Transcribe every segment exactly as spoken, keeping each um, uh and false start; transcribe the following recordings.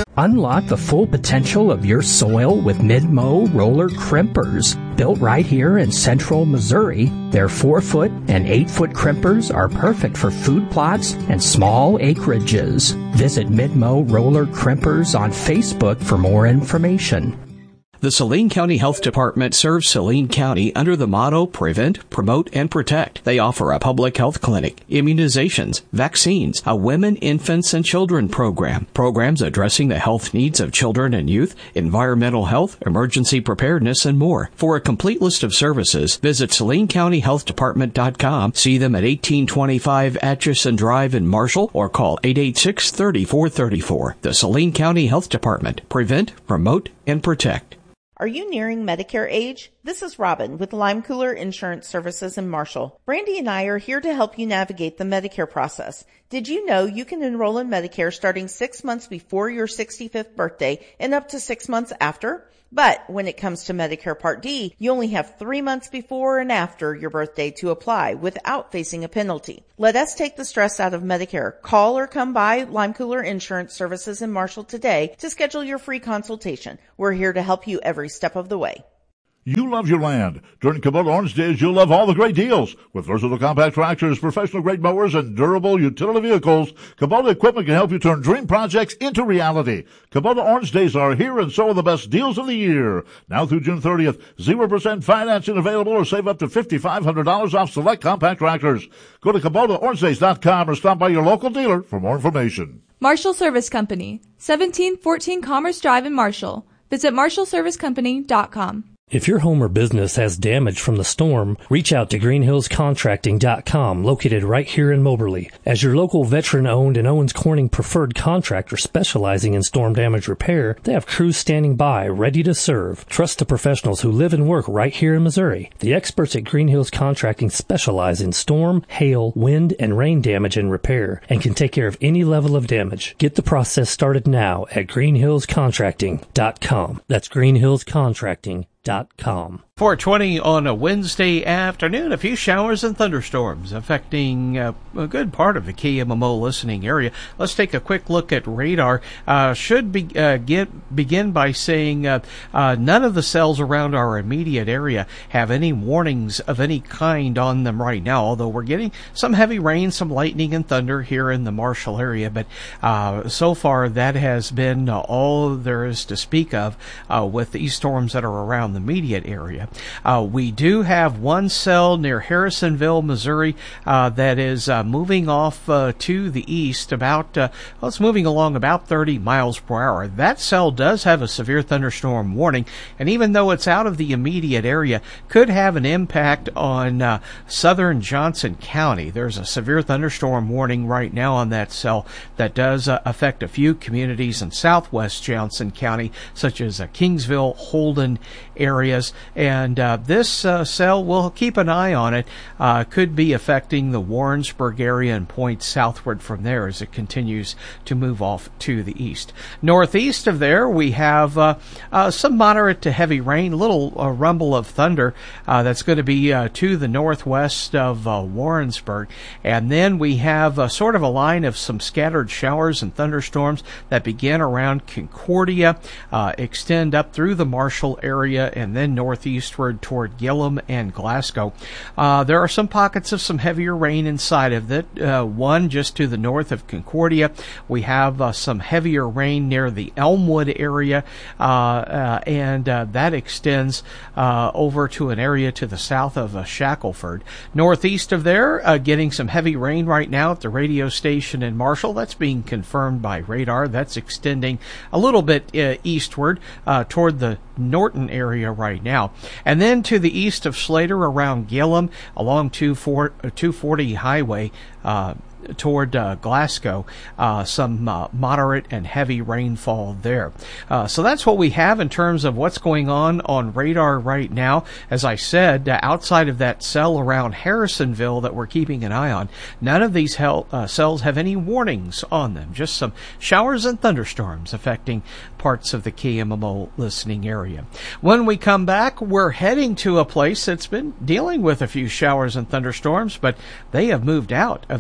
Unlock the full potential of your soil with Mid-Mow roller crimpers. Built right here in central Missouri, their four foot and eight foot crimpers are perfect for food plots and small acreages. Visit Mid-Mow roller crimpers on Facebook for more information. The Saline County Health Department serves Saline County under the motto Prevent, Promote, and Protect. They offer a public health clinic, immunizations, vaccines, a women, infants, and children program, programs addressing the health needs of children and youth, environmental health, emergency preparedness, and more. For a complete list of services, visit Saline County Health Department dot com, see them at eighteen twenty-five Atchison Drive in Marshall, or call eight eight six, three four three four. The Saline County Health Department. Prevent, Promote, and Protect. Are you nearing Medicare age? This is Robin with Lime Cooler Insurance Services in Marshall. Brandy and I are here to help you navigate the Medicare process. Did you know you can enroll in Medicare starting six months before your sixty-fifth birthday and up to six months after? But when it comes to Medicare Part D, you only have three months before and after your birthday to apply without facing a penalty. Let us take the stress out of Medicare. Call or come by Lime Cooler Insurance Services in Marshall today to schedule your free consultation. We're here to help you every step of the way. You love your land. During Kubota Orange Days, you'll love all the great deals. With versatile compact tractors, professional-grade mowers, and durable utility vehicles, Kubota equipment can help you turn dream projects into reality. Kubota Orange Days are here, and so are the best deals of the year. Now through June thirtieth, zero percent financing available, or save up to five thousand five hundred dollars off select compact tractors. Go to Kubota Orange Days dot com or stop by your local dealer for more information. Marshall Service Company, seventeen fourteen Commerce Drive in Marshall. Visit marshall service company dot com. If your home or business has damage from the storm, reach out to green hills contracting dot com, located right here in Moberly. As your local veteran-owned and Owens Corning preferred contractor specializing in storm damage repair, they have crews standing by, ready to serve. Trust the professionals who live and work right here in Missouri. The experts at Green Hills Contracting specialize in storm, hail, wind, and rain damage and repair, and can take care of any level of damage. Get the process started now at green hills contracting dot com. That's green hills contracting dot com. four twenty on a Wednesday afternoon, a few showers and thunderstorms affecting uh, a good part of the K M M O listening area. Let's take a quick look at radar. Uh, should be, uh, get, begin by saying uh, uh, none of the cells around our immediate area have any warnings of any kind on them right now, although we're getting some heavy rain, some lightning and thunder here in the Marshall area. But uh, so far, that has been uh, all there is to speak of uh, with these storms that are around the immediate area. Uh, we do have one cell near Harrisonville, Missouri, uh, that is uh, moving off uh, to the east about, uh, well, it's moving along about thirty miles per hour. That cell does have a severe thunderstorm warning, and even though it's out of the immediate area, could have an impact on uh, southern Johnson County. There's a severe thunderstorm warning right now on that cell that does uh, affect a few communities in southwest Johnson County, such as uh, Kingsville, Holden areas, and uh, this uh, cell, we'll keep an eye on it, uh, could be affecting the Warrensburg area and points southward from there as it continues to move off to the east. Northeast of there, we have uh, uh, some moderate to heavy rain, a little uh, rumble of thunder uh, that's going to be uh, to the northwest of uh, Warrensburg, and then we have uh, sort of a line of some scattered showers and thunderstorms that begin around Concordia, uh, extend up through the Marshall area, and then northeastward toward Gillum and Glasgow. Uh, there are some pockets of some heavier rain inside of it. Uh, one just to the north of Concordia. We have uh, some heavier rain near the Elmwood area, uh, uh, and uh, that extends uh, over to an area to the south of uh, Shackelford. Northeast of there, uh, getting some heavy rain right now at the radio station in Marshall. That's being confirmed by radar. That's extending a little bit uh, eastward uh, toward the Norton area right now. And then to the east of Slater around Gillum along two forty highway uh, toward uh, Glasgow, uh, some uh, moderate and heavy rainfall there. Uh, so that's what we have in terms of what's going on on radar right now. As I said, uh, outside of that cell around Harrisonville that we're keeping an eye on, none of these hel- uh, cells have any warnings on them, just some showers and thunderstorms affecting parts of the K M M O listening area. When we come back, we're heading to a place that's been dealing with a few showers and thunderstorms, but they have moved out of that community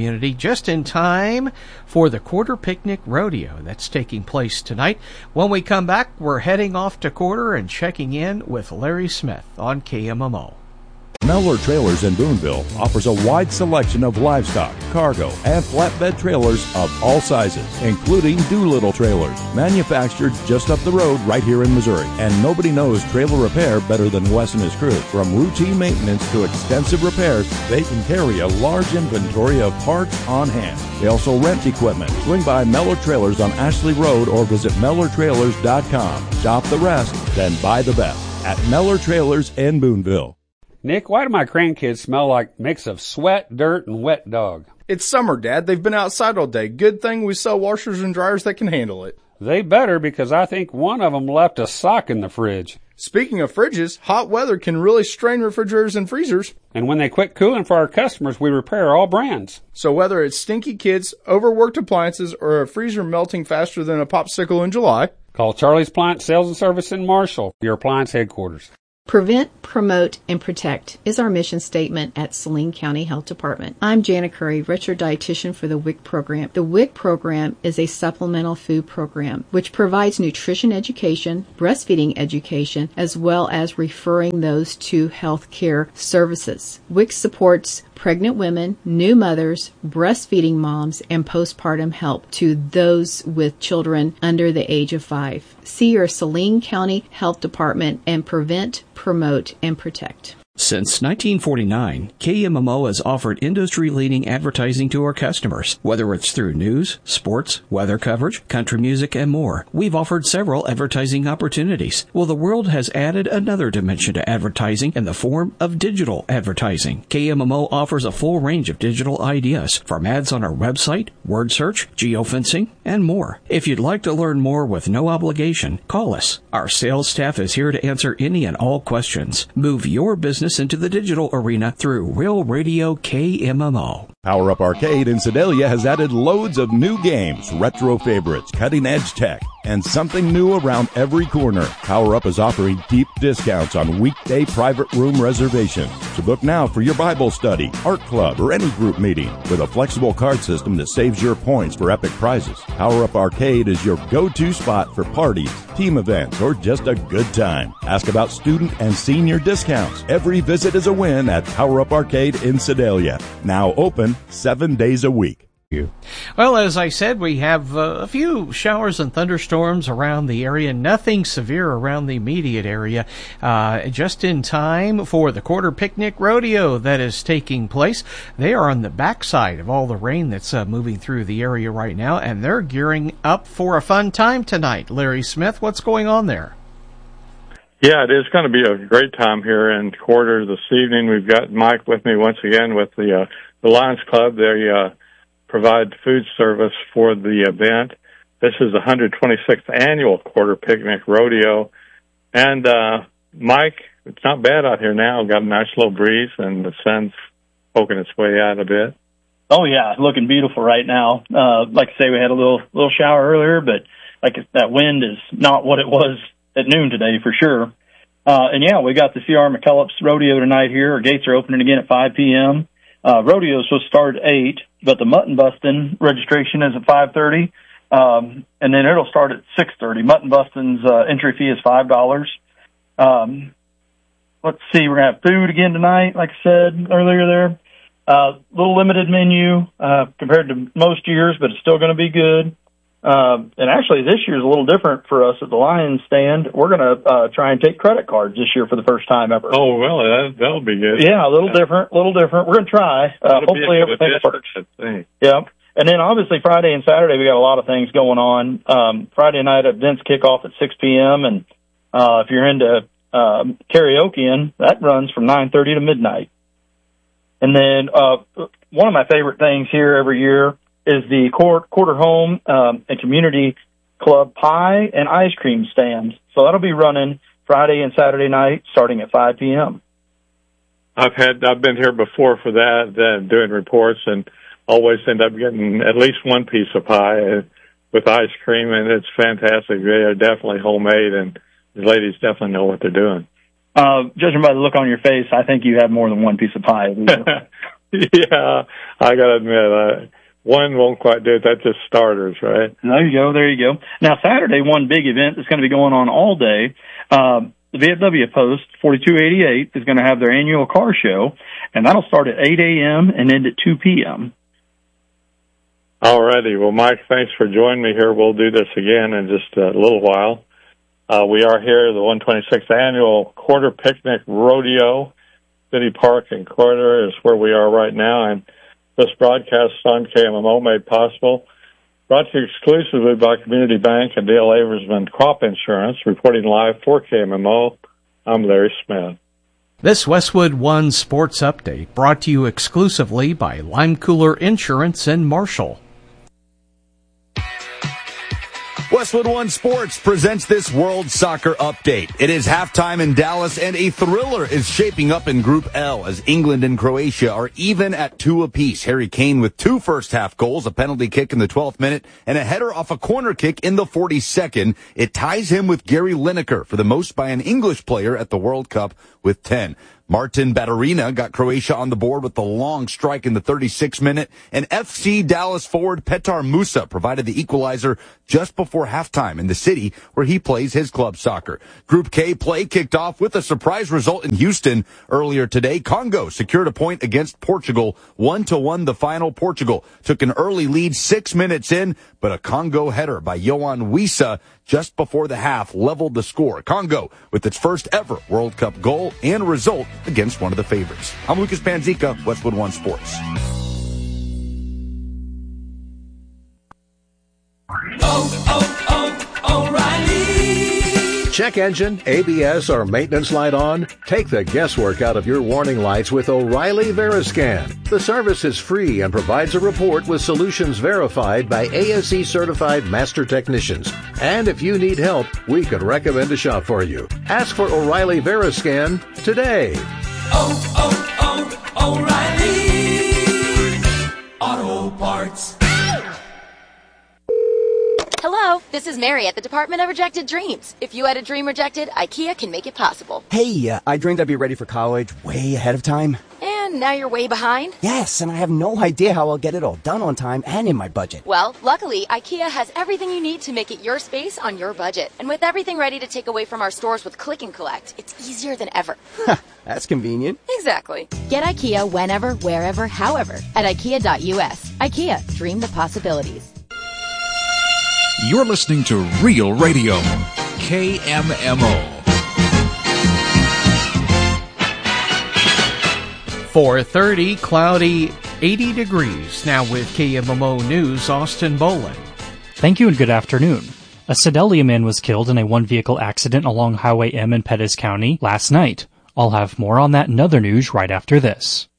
community just in time for the Quarter Picnic Rodeo that's taking place tonight. When we come back, we're heading off to Quarter and checking in with Larry Smith on K M M O. Mellor Trailers in Boonville offers a wide selection of livestock, cargo, and flatbed trailers of all sizes, including Doolittle trailers, manufactured just up the road right here in Missouri. And nobody knows trailer repair better than Wes and his crew. From routine maintenance to extensive repairs, they can carry a large inventory of parts on hand. They also rent equipment. Swing by Mellor Trailers on Ashley Road or visit Mellor Trailers dot com. Shop the rest, then buy the best at Mellor Trailers in Boonville. Nick, why do my grandkids smell like a mix of sweat, dirt, and wet dog? It's summer, Dad. They've been outside all day. Good thing we sell washers and dryers that can handle it. They better, because I think one of them left a sock in the fridge. Speaking of fridges, hot weather can really strain refrigerators and freezers. And when they quit cooling for our customers, we repair all brands. So whether it's stinky kids, overworked appliances, or a freezer melting faster than a popsicle in July, call Charlie's Appliance Sales and Service in Marshall, your appliance headquarters. Prevent, promote, and protect is our mission statement at Saline County Health Department. I'm Jana Curry, retro dietitian for the W I C program. The W I C program is a supplemental food program which provides nutrition education, breastfeeding education, as well as referring those to health care services. W I C supports pregnant women, new mothers, breastfeeding moms, and postpartum help to those with children under the age of five. See your Saline County Health Department and prevent, promote, and protect. Since nineteen forty-nine, K M M O has offered industry-leading advertising to our customers. Whether it's through news, sports, weather coverage, country music, and more, we've offered several advertising opportunities. Well, the world has added another dimension to advertising in the form of digital advertising. K M M O offers a full range of digital ideas, from ads on our website, word search, geofencing, and more. If you'd like to learn more with no obligation, call us. Our sales staff is here to answer any and all questions. Move your business into the digital arena through Real Radio K M M O. Power Up Arcade in Sedalia has added loads of new games, retro favorites, cutting-edge tech, and something new around every corner. Power Up is offering deep discounts on weekday private room reservations. So book now for your Bible study, art club, or any group meeting with a flexible card system that saves your points for epic prizes. Power Up Arcade is your go-to spot for parties, team events, or just a good time. Ask about student and senior discounts. Every visit is a win at Power Up Arcade in Sedalia. Now open seven days a week. Well, as I said, we have uh, a few showers and thunderstorms around the area, nothing severe around the immediate area, uh, just in time for the Quarter Picnic Rodeo that is taking place. They are on the backside of all the rain that's uh, moving through the area right now, and they're gearing up for a fun time tonight. Larry Smith, what's going on there? Yeah, it is going to be a great time here in Quarter this evening. We've got Mike with me once again with the, uh, the Lions Club. They uh, provide food service for the event. This is the one hundred twenty-sixth annual Quarter Picnic Rodeo. And, uh, Mike, it's not bad out here now. Got a nice little breeze, and the sun's poking its way out a bit. Oh, yeah, looking beautiful right now. Uh, like I say, we had a little little shower earlier, but like that wind is not what it was at noon today for sure. Uh, and yeah, we got the C R McKellips Rodeo tonight here. Our gates are opening again at five p.m. Uh, rodeo is supposed to start at eight, but the mutton busting registration is at five thirty. Um, and then it'll start at six thirty. Mutton busting's, uh, entry fee is five dollars. Um, let's see, we're going to have food again tonight, like I said earlier there. A uh, little limited menu, uh, compared to most years, but it's still going to be good. Uh, and actually this year's a little different for us at the Lions stand. We're going to, uh, try and take credit cards this year for the first time ever. Oh, well, that, that'll be good. Yeah, a little yeah. different, a little different. We're going to try. Uh, hopefully everything works. Yeah. And then obviously Friday and Saturday we got a lot of things going on. Um, Friday night events kick off at six p.m. and, uh, if you're into, uh, karaoke, that runs from nine thirty to midnight. And then, uh, one of my favorite things here every year is the Quarter Home um, and Community Club pie and ice cream stand. So that'll be running Friday and Saturday night starting at five p.m. I've had, I've been here before for that, uh, doing reports, and always end up getting at least one piece of pie uh, with ice cream, and it's fantastic. They are definitely homemade, and the ladies definitely know what they're doing. Uh, judging by the look on your face, I think you have more than one piece of pie. Yeah, I got to admit, uh, one won't quite do it. That's just starters, right? There you go. There you go. Now, Saturday, one big event that's going to be going on all day. Um, the V F W Post forty-two eighty-eight is going to have their annual car show, and that'll start at eight a.m. and end at two p.m. All righty. Well, Mike, thanks for joining me here. We'll do this again in just a little while. Uh, we are here at the one hundred twenty-sixth Annual Quarter Picnic Rodeo. City Park in Quarter is where we are right now, and this broadcast on K M M O made possible, brought to you exclusively by Community Bank and Dale Aversman Crop Insurance. Reporting live for K M M O, I'm Larry Smith. This Westwood One Sports Update brought to you exclusively by Lime Cooler Insurance in Marshall. Westwood One Sports presents this World Soccer Update. It is halftime in Dallas, and a thriller is shaping up in Group L as England and Croatia are even at two apiece. Harry Kane with two first-half goals, a penalty kick in the twelfth minute, and a header off a corner kick in the forty-second. It ties him with Gary Lineker for the most by an English player at the World Cup with ten. Martin Baturina got Croatia on the board with the long strike in the thirty-sixth minute, and F C Dallas forward Petar Musa provided the equalizer just before halftime in the city where he plays his club soccer. Group K play kicked off with a surprise result in Houston earlier today. Congo secured a point against Portugal, one to one the final. Portugal took an early lead six minutes in, but a Congo header by Yohan Wissa just before the half leveled the score. Congo with its first ever World Cup goal and result against one of the favorites. I'm Lucas Panzica, Westwood One Sports. Oh, oh, oh, O'Reilly! Check engine, A B S, or maintenance light on? Take the guesswork out of your warning lights with O'Reilly Veriscan. The service is free and provides a report with solutions verified by A S E certified master technicians. And if you need help, we could recommend a shop for you. Ask for O'Reilly Veriscan today. Oh, oh, oh, O'Reilly Auto Parts. Hello, this is Mary at the Department of Rejected Dreams. If you had a dream rejected, IKEA can make it possible. Hey, uh, I dreamed I'd be ready for college way ahead of time. And now you're way behind? Yes, and I have no idea how I'll get it all done on time and in my budget. Well, luckily, IKEA has everything you need to make it your space on your budget. And with everything ready to take away from our stores with Click and Collect, it's easier than ever. That's convenient. Exactly. Get IKEA whenever, wherever, however at IKEA dot U S. IKEA, dream the possibilities. You're listening to Real Radio, K M M O. four thirty, cloudy, eighty degrees. Now with K M M O News, Austin Bolin. Thank you and good afternoon. A Sedalia man was killed in a one-vehicle accident along Highway M in Pettis County last night. I'll have more on that and other news right after this.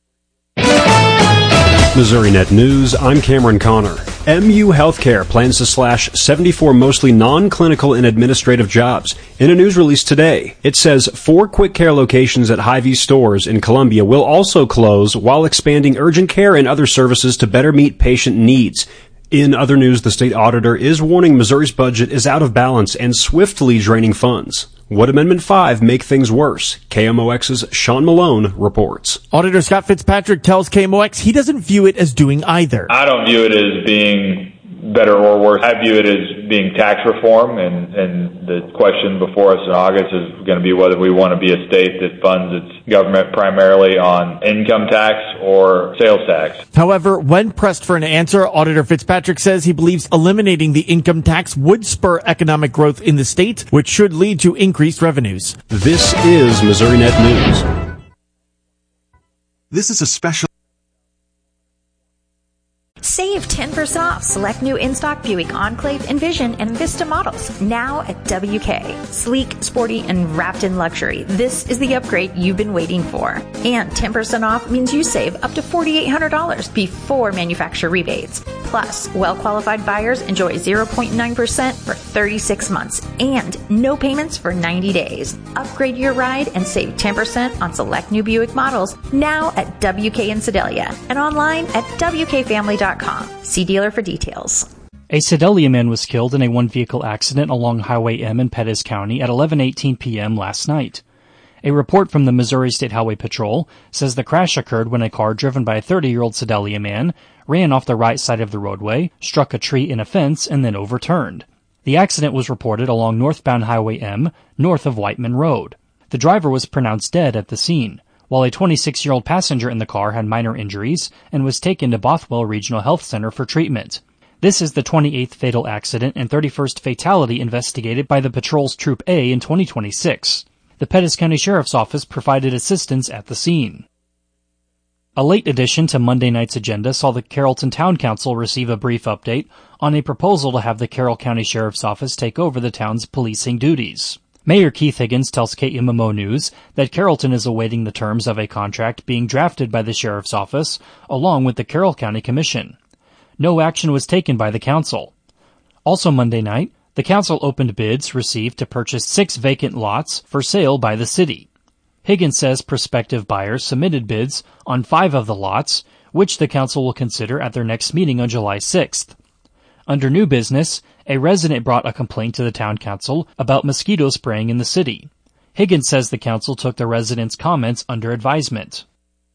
Missouri Net News, I'm Cameron Connor. M U Healthcare plans to slash seventy-four mostly non-clinical and administrative jobs. In a news release today, it says four quick care locations at Hy-Vee stores in Columbia will also close while expanding urgent care and other services to better meet patient needs. In other news, the state auditor is warning Missouri's budget is out of balance and swiftly draining funds. Would Amendment five make things worse? K M O X's Sean Malone reports. Auditor Scott Fitzpatrick tells K M O X he doesn't view it as doing either. I don't view it as being better or worse. I view it as being tax reform, and, and the question before us in August is going to be whether we want to be a state that funds its government primarily on income tax or sales tax. However, when pressed for an answer, Auditor Fitzpatrick says he believes eliminating the income tax would spur economic growth in the state, which should lead to increased revenues. This is Missouri Net News. This is a special Save ten percent off select new in-stock Buick Enclave, Envision, and Vista models now at W K. Sleek, sporty, and wrapped in luxury. This is the upgrade you've been waiting for. And ten percent off means you save up to four thousand eight hundred dollars before manufacturer rebates. Plus, well-qualified buyers enjoy zero point nine percent for thirty-six months and no payments for ninety days. Upgrade your ride and save ten percent on select new Buick models now at W K in Sedalia and online at W K family dot com. See dealer for details. A Sedalia man was killed in a one-vehicle accident along Highway M in Pettis County at eleven eighteen p.m. last night. A report from the Missouri State Highway Patrol says the crash occurred when a car driven by a thirty-year-old Sedalia man ran off the right side of the roadway, struck a tree and a fence, and then overturned. The accident was reported along northbound Highway M, north of Whiteman Road. The driver was pronounced dead at the scene, while a twenty-six-year-old passenger in the car had minor injuries and was taken to Bothwell Regional Health Center for treatment. This is the twenty-eighth fatal accident and thirty-first fatality investigated by the patrol's Troop A in twenty twenty-six. The Pettis County Sheriff's Office provided assistance at the scene. A late addition to Monday night's agenda saw the Carrollton Town Council receive a brief update on a proposal to have the Carroll County Sheriff's Office take over the town's policing duties. Mayor Keith Higgins tells K M M O News that Carrollton is awaiting the terms of a contract being drafted by the Sheriff's Office along with the Carroll County Commission. No action was taken by the council. Also Monday night, the council opened bids received to purchase six vacant lots for sale by the city. Higgins says prospective buyers submitted bids on five of the lots, which the council will consider at their next meeting on July sixth. Under new business, a resident brought a complaint to the town council about mosquito spraying in the city. Higgins says the council took the resident's comments under advisement.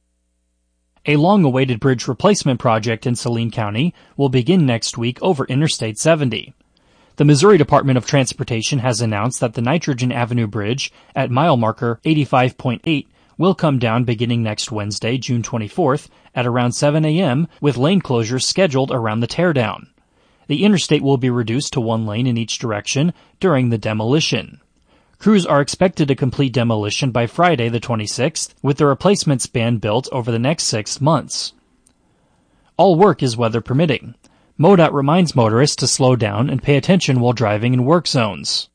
A long-awaited bridge replacement project in Saline County will begin next week over Interstate seventy. The Missouri Department of Transportation has announced that the Nitrogen Avenue Bridge at mile marker eighty-five point eight will come down beginning next Wednesday, June twenty-fourth, at around seven a.m., with lane closures scheduled around the teardown. The interstate will be reduced to one lane in each direction during the demolition. Crews are expected to complete demolition by Friday the twenty-sixth, with the replacement span built over the next six months. All work is weather permitting. MoDOT reminds motorists to slow down and pay attention while driving in work zones.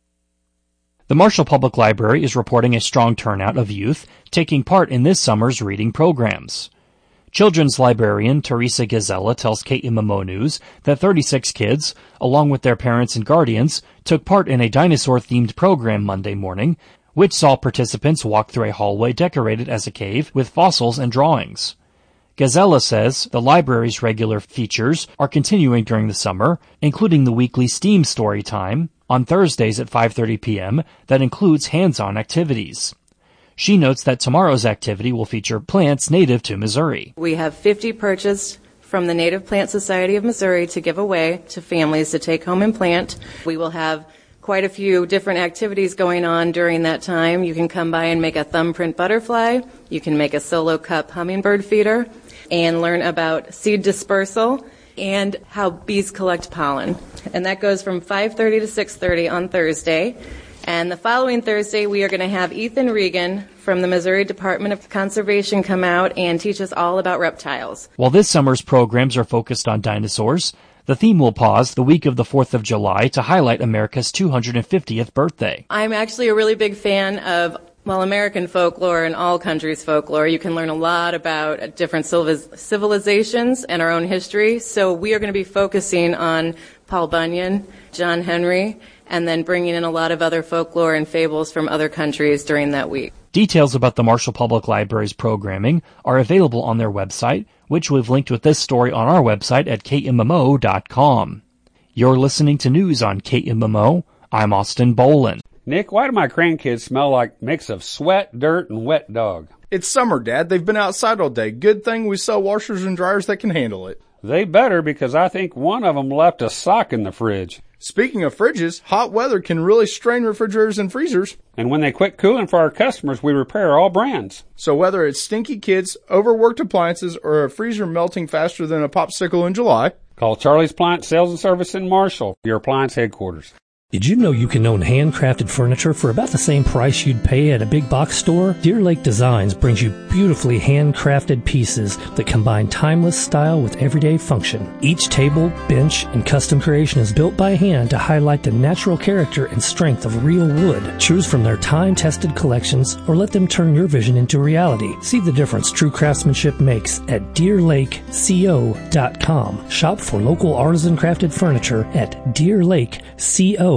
The Marshall Public Library is reporting a strong turnout of youth taking part in this summer's reading programs. Children's librarian Teresa Gazella tells K M M O News that thirty-six kids, along with their parents and guardians, took part in a dinosaur-themed program Monday morning, which saw participants walk through a hallway decorated as a cave with fossils and drawings. Gazella says the library's regular features are continuing during the summer, including the weekly STEAM story time on Thursdays at five thirty p.m. that includes hands-on activities. She notes that tomorrow's activity will feature plants native to Missouri. We have fifty purchased from the Native Plant Society of Missouri to give away to families to take home and plant. We will have quite a few different activities going on during that time. You can come by and make a thumbprint butterfly. You can make a solo cup hummingbird feeder and learn about seed dispersal and how bees collect pollen. And that goes from five thirty to six thirty on Thursday. And the following Thursday, we are going to have Ethan Regan from the Missouri Department of Conservation come out and teach us all about reptiles. While this summer's programs are focused on dinosaurs, the theme will pause the week of the fourth of July to highlight America's two hundred fiftieth birthday. I'm actually a really big fan of, well, American folklore and all countries' folklore. You can learn a lot about different civilizations and our own history. So we are going to be focusing on Paul Bunyan, John Henry, and then bringing in a lot of other folklore and fables from other countries during that week. Details about the Marshall Public Library's programming are available on their website, which we've linked with this story on our website at K M M O dot com. You're listening to news on K M M O. I'm Austin Bolin. Nick, why do my grandkids smell like a mix of sweat, dirt, and wet dog? It's summer, Dad. They've been outside all day. Good thing we sell washers and dryers that can handle it. They better, because I think one of them left a sock in the fridge. Speaking of fridges, hot weather can really strain refrigerators and freezers. And when they quit cooling for our customers, we repair all brands. So whether it's stinky kids, overworked appliances, or a freezer melting faster than a popsicle in July, call Charlie's Appliance Sales and Service in Marshall, your appliance headquarters. Did you know you can own handcrafted furniture for about the same price you'd pay at a big box store? Deer Lake Designs brings you beautifully handcrafted pieces that combine timeless style with everyday function. Each table, bench, and custom creation is built by hand to highlight the natural character and strength of real wood. Choose from their time-tested collections or let them turn your vision into reality. See the difference true craftsmanship makes at deer lake co dot com. Shop for local artisan crafted furniture at deer lake co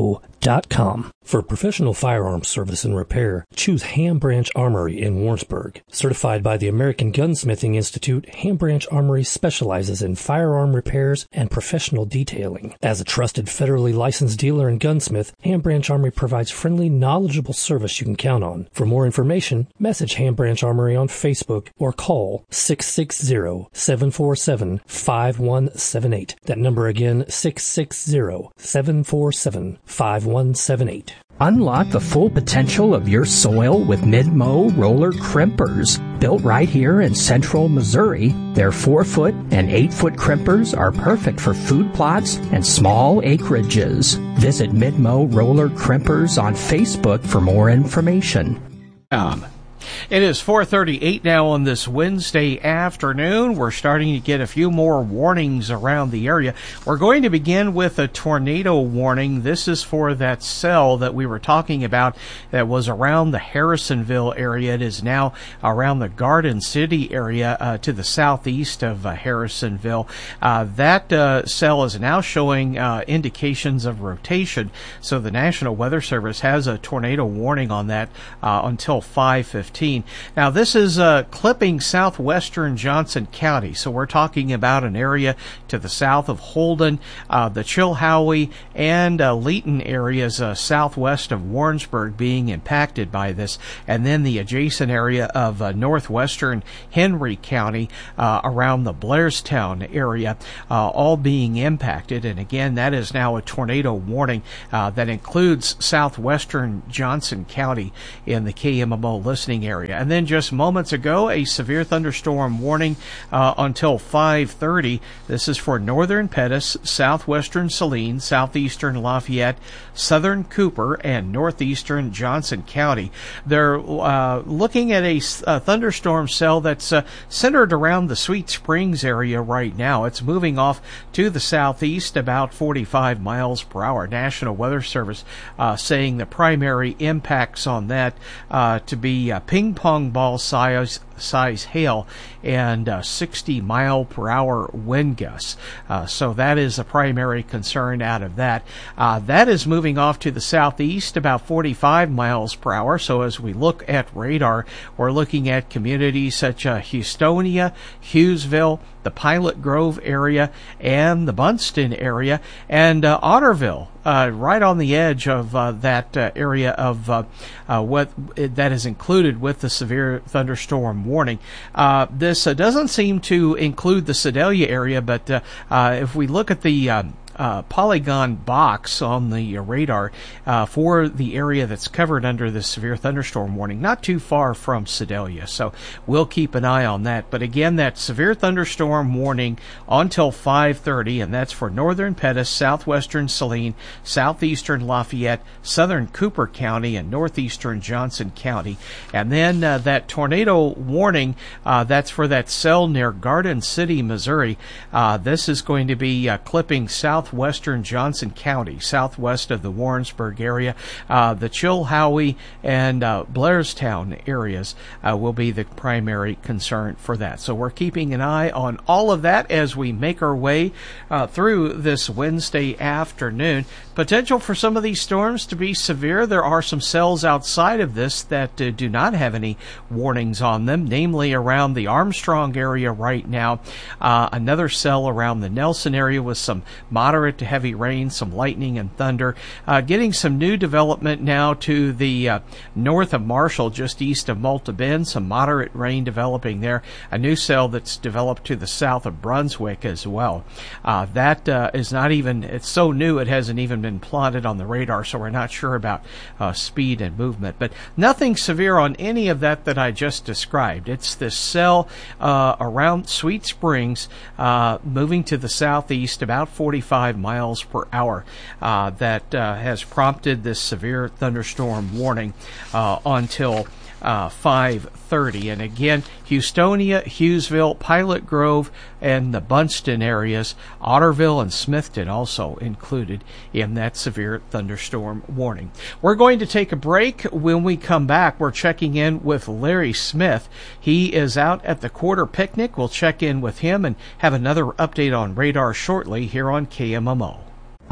dot com. For professional firearms service and repair, choose Ham Branch Armory in Warrensburg. Certified by the American Gunsmithing Institute, Ham Branch Armory specializes in firearm repairs and professional detailing. As a trusted federally licensed dealer and gunsmith, Ham Branch Armory provides friendly, knowledgeable service you can count on. For more information, message Ham Branch Armory on Facebook or call six six zero, seven four seven, five one seven eight. That number again, six six zero, seven four seven, five one seven eight. Unlock the full potential of your soil with Mid-Mow roller crimpers. Built right here in central Missouri, their four-foot and eight-foot crimpers are perfect for food plots and small acreages. Visit Mid-Mow roller crimpers on Facebook for more information. Um. It is four thirty-eight now on this Wednesday afternoon. We're starting to get a few more warnings around the area. We're going to begin with a tornado warning. This is for that cell that we were talking about that was around the Harrisonville area. It is now around the Garden City area uh, to the southeast of uh, Harrisonville. Uh, that uh, cell is now showing uh, indications of rotation. So the National Weather Service has a tornado warning on that uh, until five fifteen. Now, this is uh, clipping southwestern Johnson County, so we're talking about an area to the south of Holden, uh, the Chilhowie, and uh, Leeton areas uh, southwest of Warrensburg being impacted by this, and then the adjacent area of uh, northwestern Henry County uh, around the Blairstown area, uh, all being impacted. And again, that is now a tornado warning uh, that includes southwestern Johnson County in the K M M O listening area. And then just moments ago, a severe thunderstorm warning uh, until five thirty. This is for northern Pettis, southwestern Saline, southeastern Lafayette, southern Cooper, and northeastern Johnson County. They're uh, looking at a, a thunderstorm cell that's uh, centered around the Sweet Springs area right now. It's moving off to the southeast about forty-five miles per hour. National Weather Service uh, saying the primary impacts on that uh, to be uh, ping pong ball size size hail and uh, sixty mile per hour wind gusts. Uh, so that is a primary concern out of that. Uh, that is moving off to the southeast about forty-five miles per hour. So as we look at radar, we're looking at communities such as Houstonia, Hughesville, the Pilot Grove area, and the Bunston area, and uh, Otterville, uh, right on the edge of uh, that uh, area of uh, uh, what that is included with the severe thunderstorm warning. Uh, this uh, doesn't seem to include the Sedalia area, but uh, uh, if we look at the uh, Uh, polygon box on the uh, radar uh, for the area that's covered under the severe thunderstorm warning, not too far from Sedalia, so we'll keep an eye on that. But again, that severe thunderstorm warning until five thirty, and that's for northern Pettis, southwestern Saline, southeastern Lafayette, southern Cooper County, and northeastern Johnson County. And then uh, that tornado warning, uh, that's for that cell near Garden City, Missouri. Uh, this is going to be uh, clipping south southwestern Johnson County, southwest of the Warrensburg area. Uh, the Chilhowie and uh, Blairstown areas uh, will be the primary concern for that. So we're keeping an eye on all of that as we make our way uh, through this Wednesday afternoon. Potential for some of these storms to be severe. There are some cells outside of this that uh, do not have any warnings on them, namely around the Armstrong area right now. Uh, another cell around the Nelson area with some moderate to heavy rain, some lightning and thunder. Uh, getting some new development now to the uh, north of Marshall, just east of Malta Bend. Some moderate rain developing there. A new cell that's developed to the south of Brunswick as well. Uh, that uh, is not even, it's so new it hasn't even been plotted on the radar, so we're not sure about uh, speed and movement. But nothing severe on any of that that I just described. It's this cell uh, around Sweet Springs uh, moving to the southeast about forty-five miles per hour uh, that uh, has prompted this severe thunderstorm warning uh, until uh, five thirty. And again, Houstonia, Hughesville, Pilot Grove, and the Bunston areas, Otterville and Smithton also included in that severe thunderstorm warning. We're going to take a break. When we come back, we're checking in with Larry Smith. He is out at the Quarter Picnic. We'll check in with him and have another update on radar shortly here on K M M O.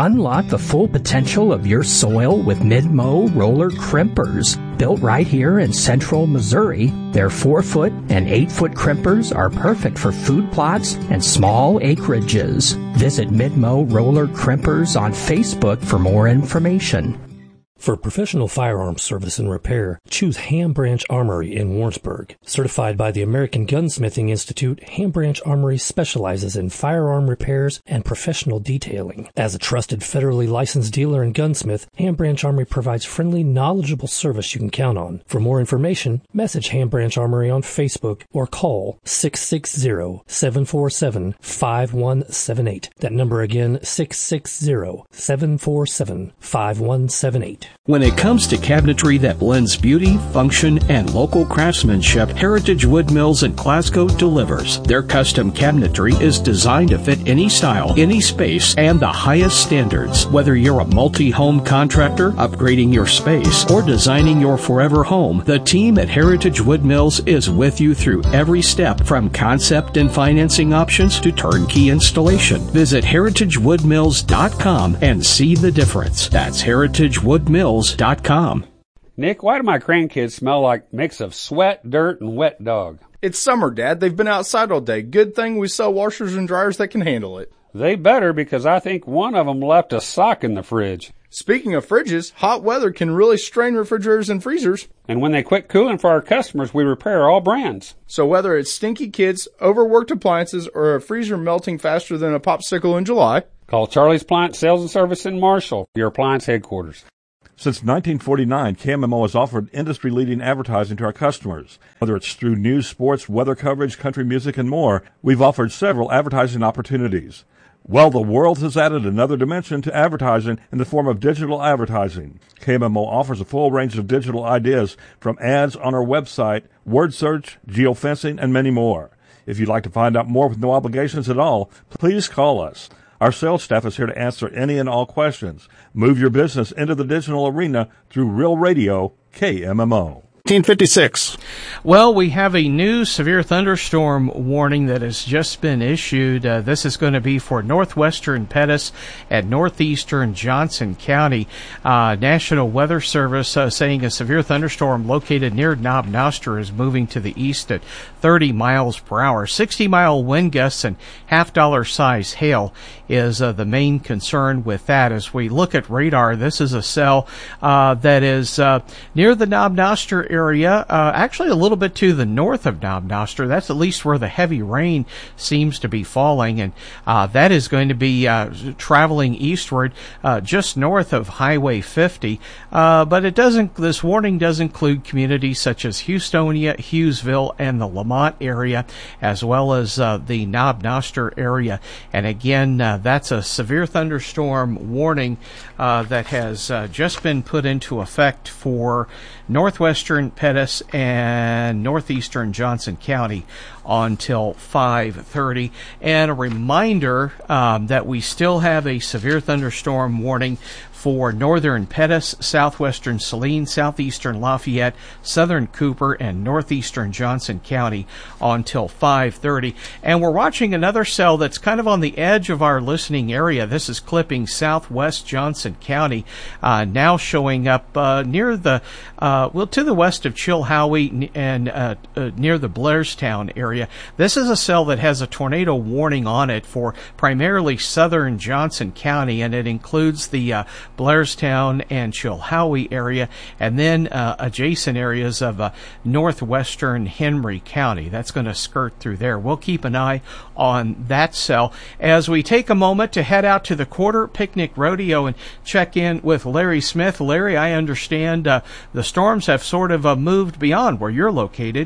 Unlock the full potential of your soil with Mid-Mow roller crimpers. Built right here in central Missouri, their four foot and eight foot crimpers are perfect for food plots and small acreages. Visit Mid-Mow roller crimpers on Facebook for more information. For professional firearms service and repair, choose Ham Branch Armory in Warrensburg. Certified by the American Gunsmithing Institute, Ham Branch Armory specializes in firearm repairs and professional detailing. As a trusted federally licensed dealer and gunsmith, Ham Branch Armory provides friendly, knowledgeable service you can count on. For more information, message Ham Branch Armory on Facebook or call six six zero, seven four seven, five one seven eight. That number again, six six zero, seven four seven, five one seven eight. When it comes to cabinetry that blends beauty, function, and local craftsmanship, Heritage Wood Mills in Glasgow delivers. Their custom cabinetry is designed to fit any style, any space, and the highest standards. Whether you're a multi-home contractor, upgrading your space, or designing your forever home, the team at Heritage Wood Mills is with you through every step, from concept and financing options to turnkey installation. Visit heritage wood mills dot com and see the difference. That's heritage wood mills dot com. Nick, why do my grandkids smell like a mix of sweat, dirt, and wet dog? It's summer, Dad. They've been outside all day. Good thing we sell washers and dryers that can handle it. They better, because I think one of them left a sock in the fridge. Speaking of fridges, hot weather can really strain refrigerators and freezers. And when they quit cooling for our customers, we repair all brands. So whether it's stinky kids, overworked appliances, or a freezer melting faster than a popsicle in July, call Charlie's Appliance Sales and Service in Marshall, your appliance headquarters. Since nineteen forty-nine, K M M O has offered industry-leading advertising to our customers. Whether it's through news, sports, weather coverage, country music, and more, we've offered several advertising opportunities. Well, the world has added another dimension to advertising in the form of digital advertising. K M M O offers a full range of digital ideas, from ads on our website, word search, geofencing, and many more. If you'd like to find out more with no obligations at all, please call us. Our sales staff is here to answer any and all questions. Move your business into the digital arena through Real Radio K M M O. nineteen fifty-six. Well, we have a new severe thunderstorm warning that has just been issued. Uh, this is going to be for northwestern Pettis and northeastern Johnson County. Uh, National Weather Service uh, saying a severe thunderstorm located near Knob Noster is moving to the east at thirty miles per hour. sixty mile wind gusts and half dollar size hail is uh, the main concern with that. As we look at radar, this is a cell uh, that is uh, near the Knob Noster area, uh, actually a little bit to the north of Knob Noster. That's at least where the heavy rain seems to be falling, and uh, that is going to be uh, traveling eastward uh, just north of Highway fifty. Uh, but it doesn't. This warning does include communities such as Houstonia, Hughesville, and the Lamont area, as well as uh, the Knob Noster area. And again, uh, that's a severe thunderstorm warning uh, that has uh, just been put into effect for northwestern Pettis and northeastern Johnson County until five thirty. And a reminder um, that we still have a severe thunderstorm warning for northern Pettis, southwestern Saline, southeastern Lafayette, southern Cooper, and northeastern Johnson County until five thirty. And we're watching another cell that's kind of on the edge of our listening area. This is clipping southwest Johnson County, uh, now showing up uh, near the, uh, well, to the west of Chilhowie and uh, uh, near the Blairstown area. This is a cell that has a tornado warning on it for primarily southern Johnson County, and it includes the uh, Blairstown and Chilhowie area, and then uh, adjacent areas of uh, northwestern Henry County. That's going to skirt through there. We'll keep an eye on that cell as we take a moment to head out to the Quarter Picnic Rodeo and check in with Larry Smith. Larry, I understand uh, the storms have sort of uh, moved beyond where you're located.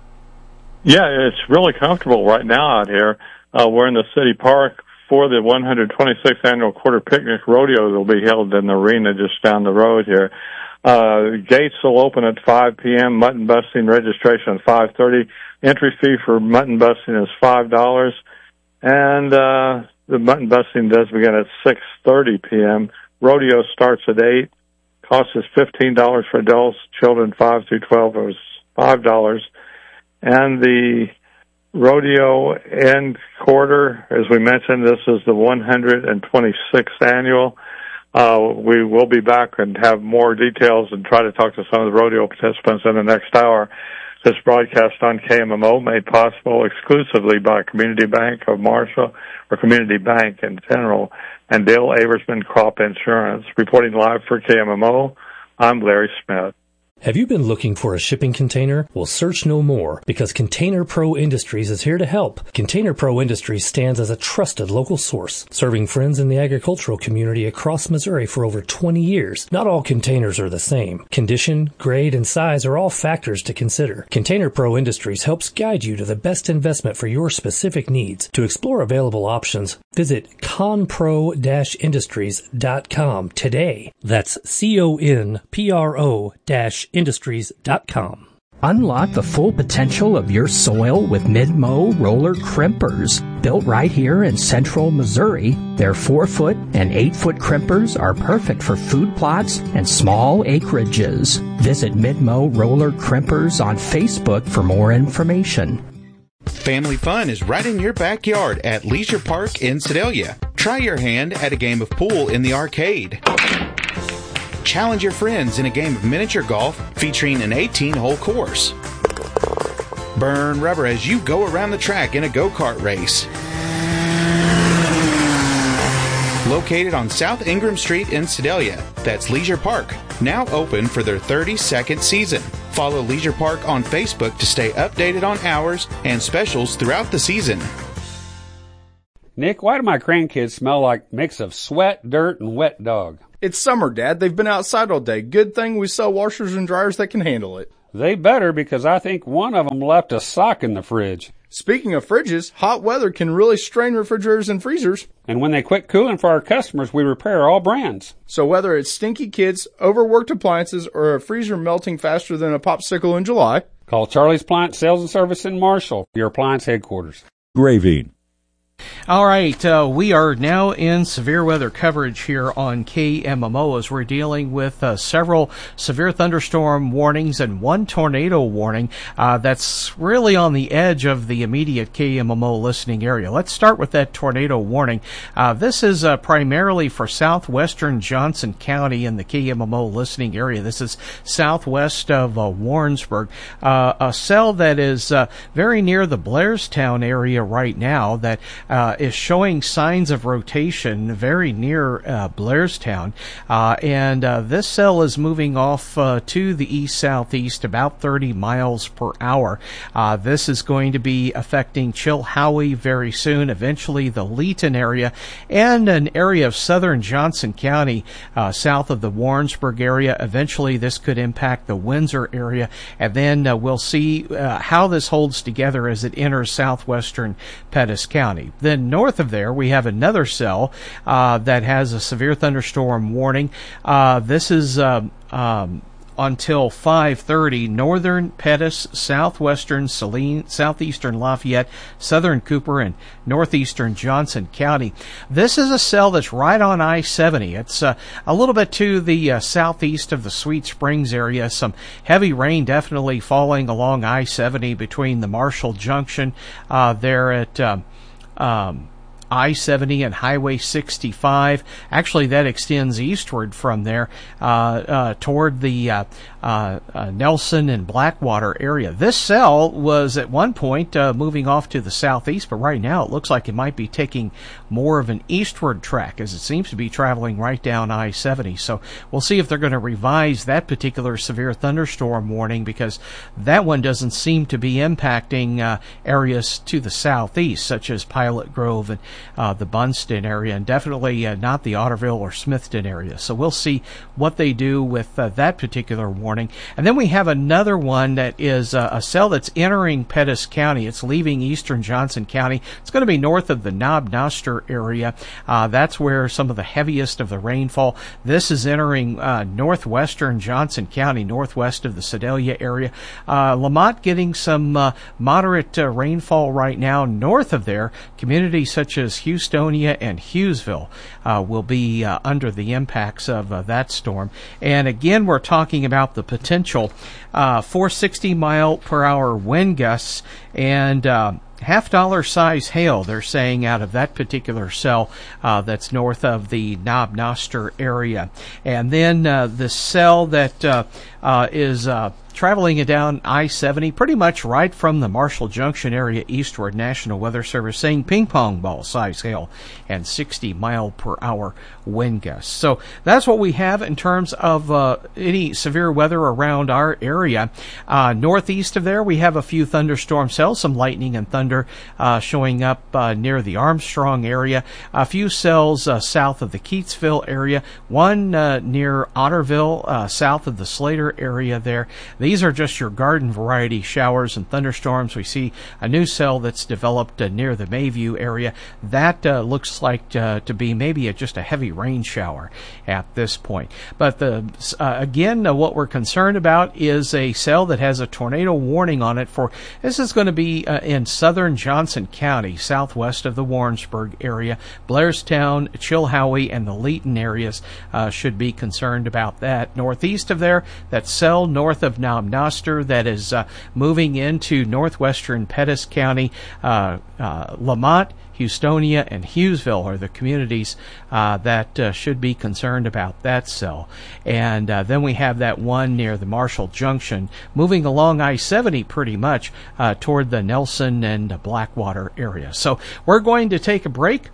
Yeah, it's really comfortable right now out here. Uh, we're in the city park for the one hundred twenty-sixth Annual Quarter Picnic Rodeo that will be held in the arena just down the road here. Uh, gates will open at five p.m. Mutton busting registration at five thirty. Entry fee for mutton busting is five dollars. And uh, the mutton busting does begin at six thirty p.m. Rodeo starts at eight. Cost is fifteen dollars for adults. Children five through twelve is five dollars. And the rodeo end quarter. As we mentioned, this is the one hundred twenty-sixth annual. Uh, we will be back and have more details and try to talk to some of the rodeo participants in the next hour. This broadcast on K M M O made possible exclusively by Community Bank of Marshall, or Community Bank in general, and Dale Aversman Crop Insurance. Reporting live for K M M O, I'm Larry Smith. Have you been looking for a shipping container? Well, search no more, because Container Pro Industries is here to help. Container Pro Industries stands as a trusted local source, serving friends in the agricultural community across Missouri for over twenty years. Not all containers are the same. Condition, grade, and size are all factors to consider. Container Pro Industries helps guide you to the best investment for your specific needs. To explore available options, visit conpro industries dot com today. That's C O N P R O industries dot com. Unlock the full potential of your soil with Mid-Mow roller crimpers. Built right here in central Missouri, their four-foot and eight-foot crimpers are perfect for food plots and small acreages. Visit Mid-Mow roller crimpers on Facebook for more information. Family fun is right in your backyard at Leisure Park in Sedalia. Try your hand at a game of pool in the arcade. Challenge your friends in a game of miniature golf featuring an eighteen-hole course. Burn rubber as you go around the track in a go-kart race. Located on South Ingram Street in Sedalia, that's Leisure Park, now open for their thirty-second season. Follow Leisure Park on Facebook to stay updated on hours and specials throughout the season. Nick, why do my grandkids smell like a mix of sweat, dirt, and wet dog? It's summer, Dad. They've been outside all day. Good thing we sell washers and dryers that can handle it. They better, because I think one of them left a sock in the fridge. Speaking of fridges, hot weather can really strain refrigerators and freezers. And when they quit cooling for our customers, we repair all brands. So whether it's stinky kids, overworked appliances, or a freezer melting faster than a popsicle in July, call Charlie's Appliance Sales and Service in Marshall, your appliance headquarters. Gravine. All right, uh, we are now in severe weather coverage here on K M M O as we're dealing with uh, several severe thunderstorm warnings and one tornado warning uh, that's really on the edge of the immediate K M M O listening area. Let's start with that tornado warning. Uh, this is uh, primarily for southwestern Johnson County in the K M M O listening area. This is southwest of uh, Warrensburg, uh, a cell that is uh, very near the Blairstown area right now that Uh, is showing signs of rotation very near uh, Blairstown, uh, and uh, this cell is moving off uh, to the east-southeast about thirty miles per hour. Uh, this is going to be affecting Chilhowie very soon, eventually the Leeton area, and an area of southern Johnson County uh, south of the Warrensburg area. Eventually this could impact the Windsor area, and then uh, we'll see uh, how this holds together as it enters southwestern Pettis County. Then north of there, we have another cell uh, that has a severe thunderstorm warning. Uh, this is um, um, until five thirty, northern Pettis, southwestern Saline, southeastern Lafayette, southern Cooper, and northeastern Johnson County. This is a cell that's right on I seventy. It's uh, a little bit to the uh, southeast of the Sweet Springs area. Some heavy rain definitely falling along I seventy between the Marshall Junction uh, there at Um, Um, I seventy and Highway sixty-five. Actually, that extends eastward from there uh, uh, toward the uh, uh, uh, Nelson and Blackwater area. This cell was at one point uh, moving off to the southeast, but right now it looks like it might be taking more of an eastward track as it seems to be traveling right down I seventy. So we'll see if they're going to revise that particular severe thunderstorm warning, because that one doesn't seem to be impacting uh, areas to the southeast, such as Pilot Grove and Uh, the Bunston area, and definitely uh, not the Otterville or Smithton area. So we'll see what they do with uh, that particular warning. And then we have another one that is uh, a cell that's entering Pettis County. It's leaving eastern Johnson County. It's going to be north of the Knob Noster area. Uh, that's where some of the heaviest of the rainfall. This is entering uh, northwestern Johnson County, northwest of the Sedalia area. Uh, Lamont getting some uh, moderate uh, rainfall right now north of there. Communities such as Houstonia and Hughesville uh, will be uh, under the impacts of uh, that storm. And again, we're talking about the potential uh, four hundred sixty mile per hour wind gusts and uh, half dollar size hail, they're saying, out of that particular cell uh, that's north of the Knob Noster area. And then uh, the cell that uh, uh, is uh, traveling down I seventy, pretty much right from the Marshall Junction area eastward. National Weather Service saying ping pong ball size hail and sixty mile per hour wind gusts. So that's what we have in terms of uh, any severe weather around our area. Uh, northeast of there, we have a few thunderstorm cells, some lightning and thunder uh, showing up uh, near the Armstrong area. A few cells uh, south of the Keatsville area, one uh, near Otterville, uh, south of the Slater area there. These are just your garden variety showers and thunderstorms. We see a new cell that's developed uh, near the Mayview area. That uh, looks like uh, to be maybe a, just a heavy rain shower at this point. But the uh, again, uh, what we're concerned about is a cell that has a tornado warning on it for, this is going to be uh, in southern Johnson County, southwest of the Warrensburg area. Blairstown, Chilhowie, and the Leeton areas uh, should be concerned about that. Northeast of there, that cell north of Knob Noster that is uh, moving into northwestern Pettis County. uh, uh, Lamont, Houstonia, and Hughesville are the communities uh, that uh, should be concerned about that cell. And uh, then we have that one near the Marshall Junction moving along I seventy pretty much uh, toward the Nelson and Blackwater area. So we're going to take a break,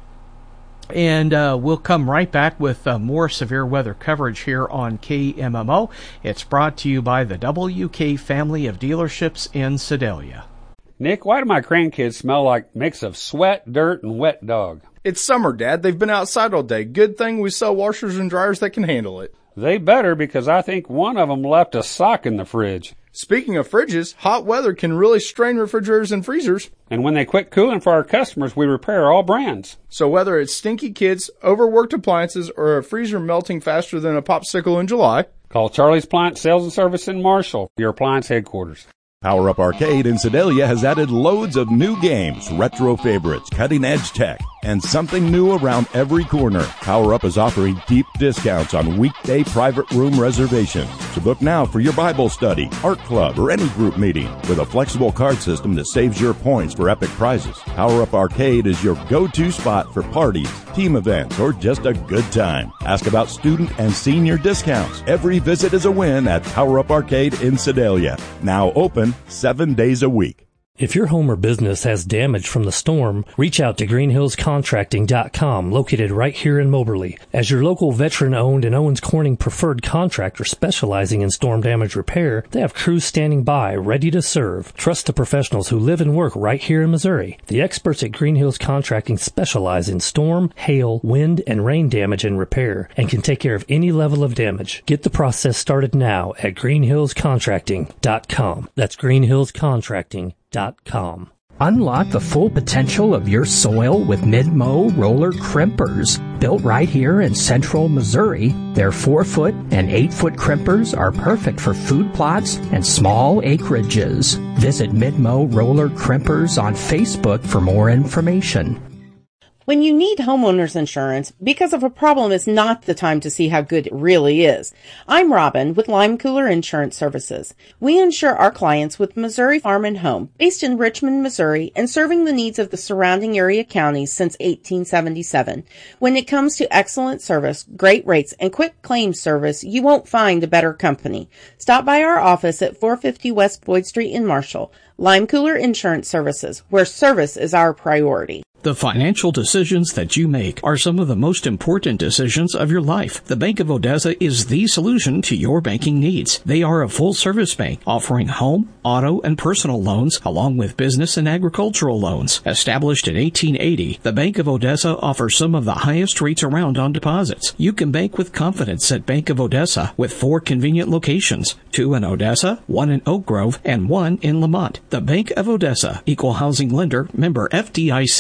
and uh, we'll come right back with uh, more severe weather coverage here on K M M O. It's brought to you by the W K family of dealerships in Sedalia. Nick, why do my grandkids smell like a mix of sweat, dirt, and wet dog? It's summer, Dad. They've been outside all day. Good thing we sell washers and dryers that can handle it. They better, because I think one of them left a sock in the fridge. Speaking of fridges, hot weather can really strain refrigerators and freezers. And when they quit cooling for our customers, we repair all brands. So whether it's stinky kids, overworked appliances, or a freezer melting faster than a popsicle in July, call Charlie's Appliance Sales and Service in Marshall, your appliance headquarters. Power Up Arcade in Sedalia has added loads of new games, retro favorites, cutting-edge tech, and something new around every corner. Power Up is offering deep discounts on weekday private room reservations. So book now for your Bible study, art club, or any group meeting with a flexible card system that saves your points for epic prizes. Power Up Arcade is your go-to spot for parties, team events, or just a good time. Ask about student and senior discounts. Every visit is a win at Power Up Arcade in Sedalia. Now open seven days a week. If your home or business has damage from the storm, reach out to green hills contracting dot com, located right here in Moberly. As your local veteran-owned and Owens Corning preferred contractor specializing in storm damage repair, they have crews standing by, ready to serve. Trust the professionals who live and work right here in Missouri. The experts at Green Hills Contracting specialize in storm, hail, wind, and rain damage and repair, and can take care of any level of damage. Get the process started now at green hills contracting dot com. That's green hills contracting dot com. Unlock the full potential of your soil with Mid-Mow roller crimpers. Built right here in central Missouri, their four foot and eight foot crimpers are perfect for food plots and small acreages. Visit Mid-Mow roller crimpers on Facebook for more information. When you need homeowners insurance, because of a problem is not the time to see how good it really is. I'm Robin with Lime Cooler Insurance Services. We insure our clients with Missouri Farm and Home, based in Richmond, Missouri, and serving the needs of the surrounding area counties since eighteen seventy-seven. When it comes to excellent service, great rates, and quick claims service, you won't find a better company. Stop by our office at four fifty West Boyd Street in Marshall. Lime Cooler Insurance Services, where service is our priority. The financial decisions that you make are some of the most important decisions of your life. The Bank of Odessa is the solution to your banking needs. They are a full-service bank offering home, auto, and personal loans along with business and agricultural loans. Established in eighteen eighty, the Bank of Odessa offers some of the highest rates around on deposits. You can bank with confidence at Bank of Odessa with four convenient locations, two in Odessa, one in Oak Grove, and one in Lamont. The Bank of Odessa, Equal Housing Lender, member F D I C.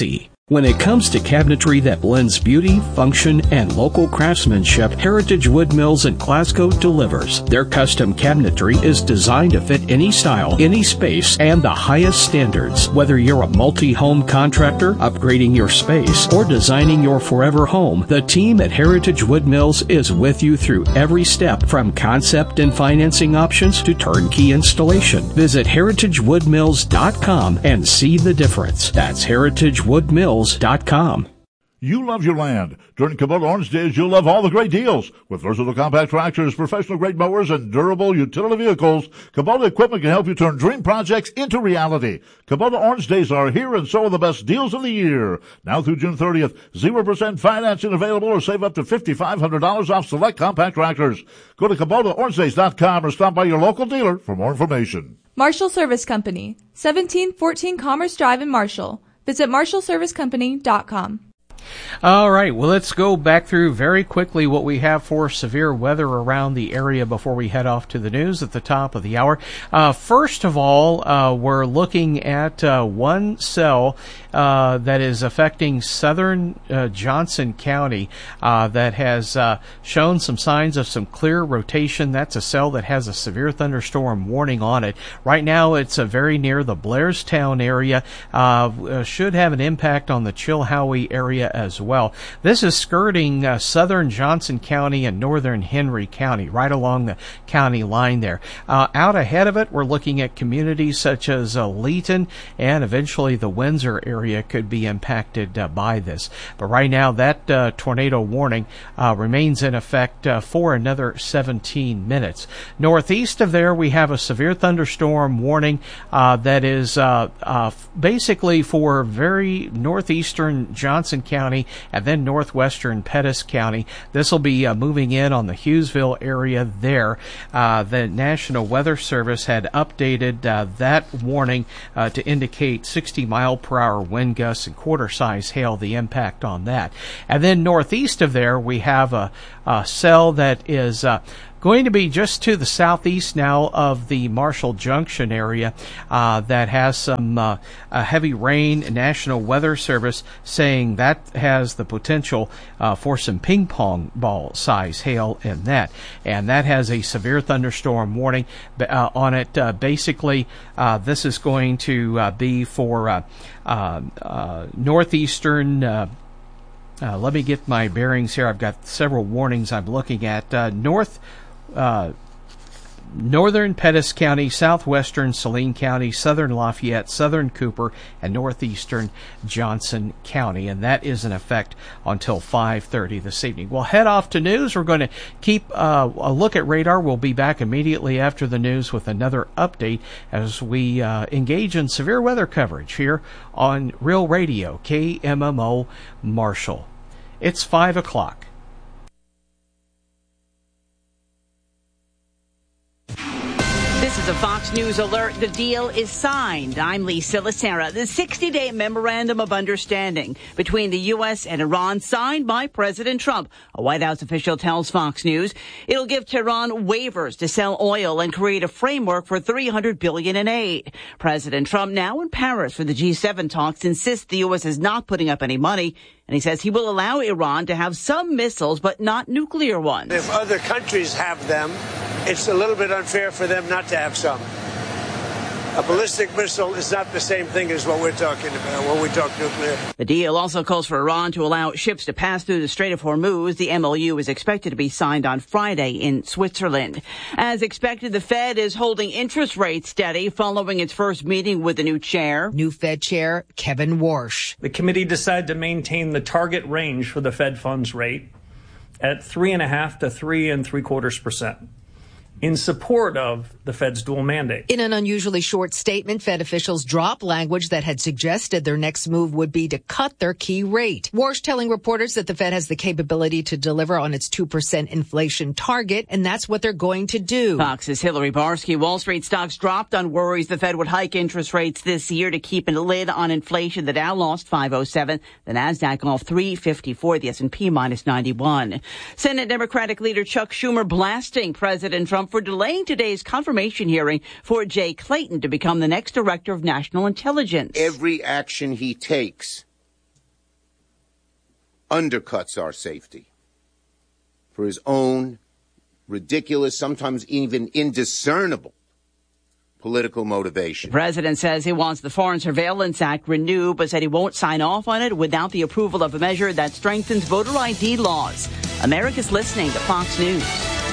When it comes to cabinetry that blends beauty, function, and local craftsmanship, Heritage Wood Mills in Glasgow delivers. Their custom cabinetry is designed to fit any style, any space, and the highest standards. Whether you're a multi-home contractor, upgrading your space, or designing your forever home, the team at Heritage Wood Mills is with you through every step, from concept and financing options to turnkey installation. Visit heritage wood mills dot com and see the difference. That's heritage wood mills dot com. You love your land. During Kubota Orange Days, you'll love all the great deals. With versatile compact tractors, professional-grade mowers, and durable utility vehicles, Kubota equipment can help you turn dream projects into reality. Kubota Orange Days are here, and so are the best deals of the year. Now through June thirtieth, zero percent financing available, or save up to five thousand five hundred dollars off select compact tractors. Go to Kubota Orange Days dot com or stop by your local dealer for more information. Marshall Service Company, seventeen fourteen Commerce Drive in Marshall. Visit marshall service company dot com. All right, well, let's go back through very quickly what we have for severe weather around the area before we head off to the news at the top of the hour. Uh, first of all, uh, we're looking at uh, one cell uh, that is affecting southern uh, Johnson County uh, that has uh, shown some signs of some clear rotation. That's a cell that has a severe thunderstorm warning on it. Right now, it's uh, very near the Blairstown area. Uh, should have an impact on the Chilhowie area as well. This is skirting uh, southern Johnson County and northern Henry County, right along the county line there. Uh, out ahead of it, we're looking at communities such as uh, Leeton, and eventually the Windsor area could be impacted uh, by this. But right now, that uh, tornado warning uh, remains in effect uh, for another seventeen minutes. Northeast of there, we have a severe thunderstorm warning uh, that is uh, uh, basically for very northeastern Johnson County and then northwestern Pettis County. This will be uh, moving in on the Hughesville area there. Uh, the National Weather Service had updated uh, that warning uh, to indicate sixty mile per hour wind gusts and quarter-size hail, the impact on that. And then northeast of there, we have a, a cell that is uh, going to be just to the southeast now of the Marshall Junction area uh, that has some uh, uh, heavy rain. National Weather Service saying that has the potential uh, for some ping pong ball size hail in that. And that has a severe thunderstorm warning uh, on it. Uh, basically, uh, this is going to uh, be for uh, uh, uh, northeastern uh, uh, let me get my bearings here. I've got several warnings I'm looking at. Uh, north Uh, northern Pettis County, southwestern Saline County, southern Lafayette, southern Cooper, and northeastern Johnson County. And that is in effect until five thirty this evening. We'll head off to news. We're going to keep uh, a look at radar. We'll be back immediately after the news with another update as we uh, engage in severe weather coverage here on Real Radio, K M M O Marshall. It's five o'clock. This is a Fox News alert. The deal is signed. I'm Lisa Lacera. The sixty-day memorandum of understanding between the U S and Iran signed by President Trump. A White House official tells Fox News it'll give Tehran waivers to sell oil and create a framework for three hundred billion dollars in aid. President Trump, now in Paris for the G seven talks, insists the U S is not putting up any money. And he says he will allow Iran to have some missiles, but not nuclear ones. If other countries have them, it's a little bit unfair for them not to have some. A ballistic missile is not the same thing as what we're talking about when we talk nuclear. The deal also calls for Iran to allow ships to pass through the Strait of Hormuz. The M O U is expected to be signed on Friday in Switzerland. As expected, the Fed is holding interest rates steady following its first meeting with the new chair. New Fed Chair Kevin Warsh. The committee decided to maintain the target range for the Fed funds rate at three and a half to three and three quarters percent. In support of the Fed's dual mandate. In an unusually short statement, Fed officials dropped language that had suggested their next move would be to cut their key rate. Warsh telling reporters that the Fed has the capability to deliver on its two percent inflation target, and that's what they're going to do. Fox's Hillary Barsky. Wall Street stocks dropped on worries the Fed would hike interest rates this year to keep a lid on inflation. The Dow lost five oh seven. The Nasdaq off three fifty-four. The S and P minus ninety-one. Senate Democratic leader Chuck Schumer blasting President Trump for delaying today's confirmation hearing for Jay Clayton to become the next director of national intelligence. Every action he takes undercuts our safety for his own ridiculous, sometimes even indiscernible political motivation. The president says he wants the Foreign Surveillance Act renewed, but said he won't sign off on it without the approval of a measure that strengthens voter I D laws. America's listening to Fox News.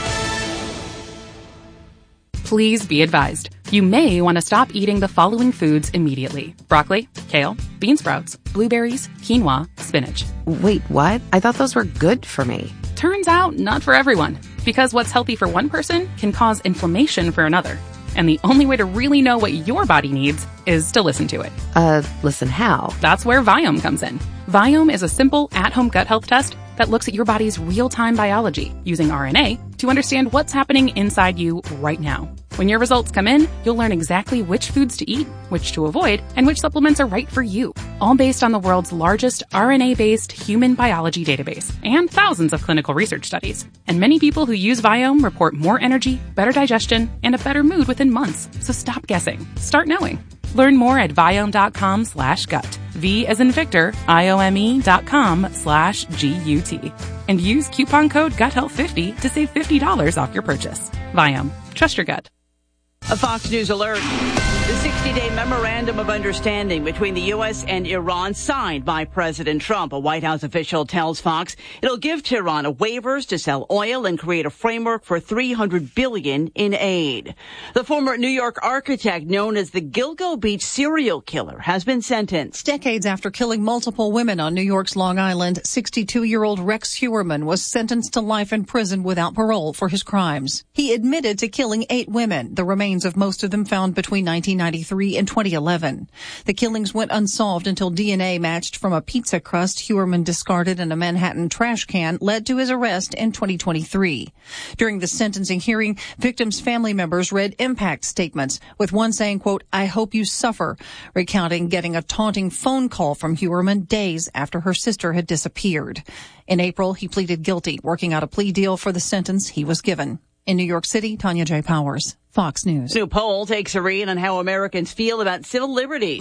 Please be advised. You may want to stop eating the following foods immediately. Broccoli, kale, bean sprouts, blueberries, quinoa, spinach. Wait, what? I thought those were good for me. Turns out, not for everyone. Because what's healthy for one person can cause inflammation for another. And the only way to really know what your body needs is to listen to it. Uh, listen how? That's where Viome comes in. Viome is a simple, at-home gut health test that looks at your body's real-time biology using R N A to understand what's happening inside you right now. When your results come in, you'll learn exactly which foods to eat, which to avoid, and which supplements are right for you. All based on the world's largest R N A-based human biology database and thousands of clinical research studies. And many people who use Viome report more energy, better digestion, and a better mood within months. So stop guessing. Start knowing. Learn more at Viome.com slash gut. V as in Victor, I-O-M-E dot com slash G-U-T. And use coupon code gut health fifty to save fifty dollars off your purchase. Viome. Trust your gut. A Fox News alert. The sixty-day memorandum of understanding between the U S and Iran signed by President Trump. A White House official tells Fox it'll give Tehran waivers to sell oil and create a framework for three hundred billion dollars in aid. The former New York architect known as the Gilgo Beach serial killer has been sentenced. Decades after killing multiple women on New York's Long Island, sixty-two-year-old Rex Heuermann was sentenced to life in prison without parole for his crimes. He admitted to killing eight women, the remains of most of them found between nineteen ninety-three and twenty eleven. The killings went unsolved until D N A matched from a pizza crust Heuermann discarded in a Manhattan trash can led to his arrest in twenty twenty-three. During the sentencing hearing, victims' family members read impact statements, with one saying, quote, "I hope you suffer," recounting getting a taunting phone call from Heuermann days after her sister had disappeared. In April, he pleaded guilty, working out a plea deal for the sentence he was given. In New York City, Tanya J. Powers, Fox News. New poll takes a read on how Americans feel about civil liberties.